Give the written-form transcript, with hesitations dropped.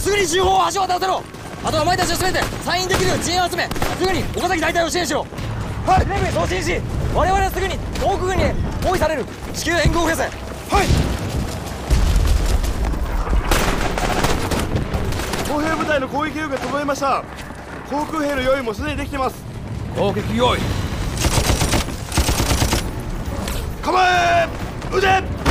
すぐに銃砲を橋を渡せろ。あとはお前たちを全て参院できるよう人員を集め、すぐに岡崎大隊を支援しろ。はい。レブへ送信し、我々はすぐに東北軍に包囲される至急援軍を増やせ。はい。 歩兵部隊の攻撃力が整いました。航空兵の用意もすでにできています。 攻撃用意。 構え、撃て。